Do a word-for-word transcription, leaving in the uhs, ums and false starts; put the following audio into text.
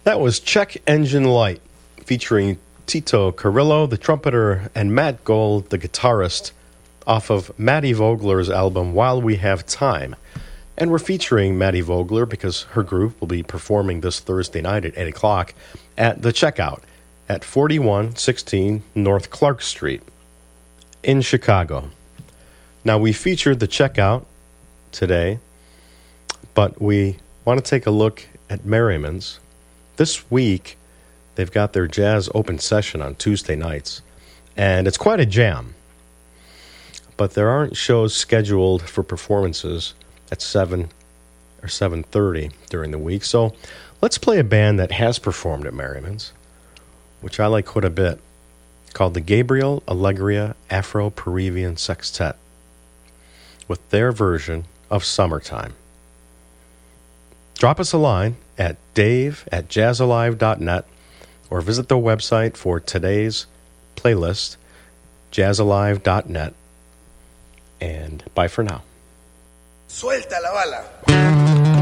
That was Check Engine Light, featuring Tito Carrillo, the trumpeter, and Matt Gold, the guitarist, off of Maddie Vogler's album While We Have Time. And we're featuring Maddie Vogler because her group will be performing this Thursday night at eight o'clock at The Checkout at forty-one sixteen North Clark Street in Chicago. Now, we featured The Checkout today, but we want to take a look at Merriman's. This week, they've got their jazz open session on Tuesday nights, and it's quite a jam. But there aren't shows scheduled for performances at seven or seven thirty during the week, so let's play a band that has performed at Merriman's, which I like quite a bit, called the Gabriel Allegria Afro-Peruvian Sextet, with their version of Summertime. Drop us a line at dave at jazzalive dot net or visit their website for today's playlist, jazzalive dot net. And bye for now. Suelta la bala.